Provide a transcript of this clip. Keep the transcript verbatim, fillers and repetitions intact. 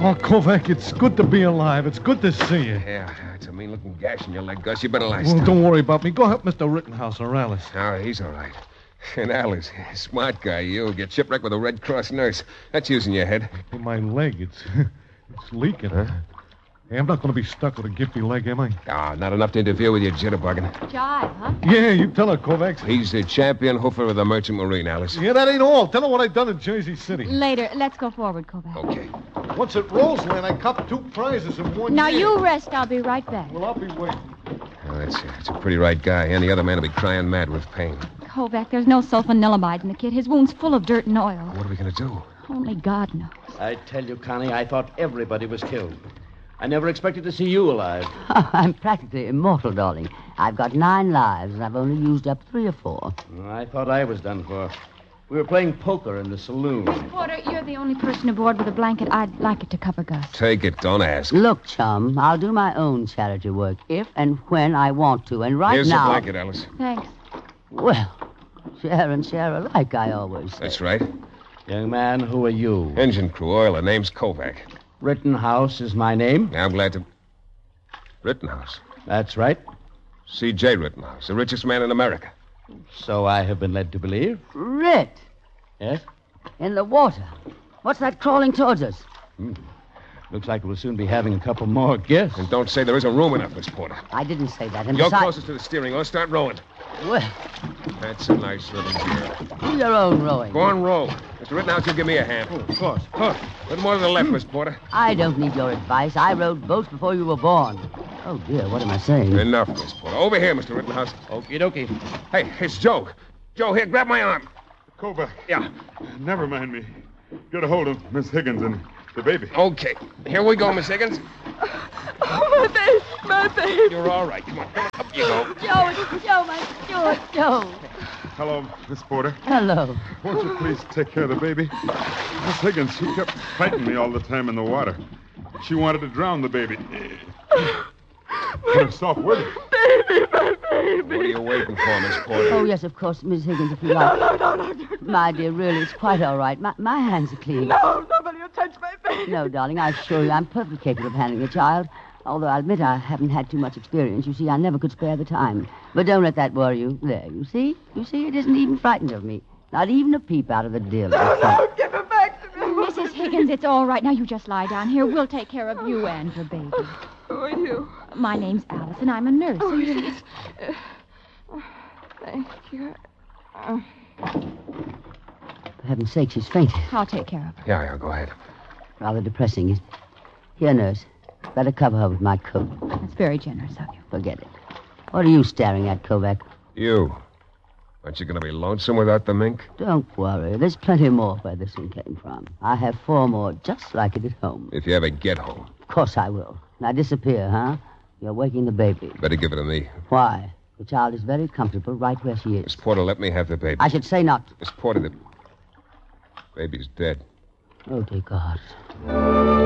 Oh, Kovac, it's good to be alive. It's good to see you. Yeah, it's a mean-looking gash in your leg, Gus. You better lie Well, still. don't worry about me. Go help Mister Rittenhouse or Alice. Oh, he's all right. And Alice, smart guy, you. Get shipwrecked with a Red Cross nurse. That's using your head. Well, my leg, it's it's leaking. Huh? Hey, I'm not going to be stuck with a gimpy leg, am I? Ah, not enough to interfere with your jitterbugging. Jive, huh? Yeah, you tell her, Kovacs. He's the champion hoofer of the Merchant Marine, Alice. Yeah, that ain't all. Tell her what I done in Jersey City. Later. Let's go forward, Kovac. Okay. Once at Roseland, I copped two prizes in one Now year. you rest. I'll be right back. Well, I'll be waiting. Oh, that's, that's a pretty right guy. Any other man will be crying mad with pain. Kovac, there's no sulfonamide in the kid. His wound's full of dirt and oil. What are we going to do? Only God knows. I tell you, Connie, I thought everybody was killed. I never expected to see you alive. I'm practically immortal, darling. I've got nine lives, and I've only used up three or four. I thought I was done for. We were playing poker in the saloon. Porter, you're the only person aboard with a blanket. I'd like it to cover Gus. Take it. Don't ask. Look, chum, I'll do my own charity work if and when I want to, and right Here's now... the blanket, Alice. Thanks. Well, share and share alike, I always say. That's right. Young man, who are you? Engine crew, oil. The name's Kovac. Rittenhouse is my name. I'm glad to... Rittenhouse. That's right. C J Rittenhouse, the richest man in America. So I have been led to believe. Rit, Yes? in the water. What's that crawling towards us? Looks like we'll soon be having a couple more guests. And don't say there isn't room enough, Miss Porter. I didn't say that. And You're besides... closest to the steering oar. Start rowing. Well, That's a nice little girl. do your own rowing. Go on, row. Mister Rittenhouse, you give me a hand. Oh, of course. Huh. A little more to the left, Miss Porter. I don't need your advice. I rowed boats before you were born. Oh, dear, what am I saying? Enough, Miss Porter. Over here, Mister Rittenhouse. Okie dokie. Hey, it's Joe. Joe, here, grab my arm. Kovac. Yeah. Never mind me. Get a hold of Miss Higgins and the baby. Okay. Here we go, Miss Higgins. Oh, my baby, my baby. You're all right. Come on. Come on. Up you go. Joe, it's Joe, my Stuart, Joe. Hello, Miss Porter. Hello. Won't you please take care of the baby? Miss Higgins, she kept fighting me all the time in the water. She wanted to drown the baby. Put her soft with it. Baby, my baby. What are you waiting for, Miss Porter? Oh, yes, of course, Miss Higgins, if you like. No, no, no, no. My dear, really, it's quite all right. My, my hands are clean. No, nobody will touch my baby. No, darling, I assure you I'm perfectly capable of handling a child. Although I'll admit I haven't had too much experience. You see, I never could spare the time. But don't let that worry you. There, you see? You see, it isn't even frightened of me. Not even a peep out of the deal. No, no, give her back to me. Missus Higgins, it's all right. Now you just lie down here. We'll take care of you and your baby. Who are you? My name's Alice, and I'm a nurse. Oh, so you see, yes. it's... Uh, thank you. Uh, For heaven's sake, she's fainted. I'll take care of her. Yeah, yeah, go ahead. Rather depressing. Is- Here, nurse. Better cover her with my coat. That's very generous of you. Forget it. What are you staring at, Kovac? You. Aren't you going to be lonesome without the mink? Don't worry. There's plenty more where this one came from. I have four more just like it at home. If you ever get home. Of course I will. Now disappear, huh? You're waking the baby. Better give it to me. Why? The child is very comfortable right where she is. Miss Porter, let me have the baby. I should say not. Miss Porter, the baby's dead. Oh, dear God.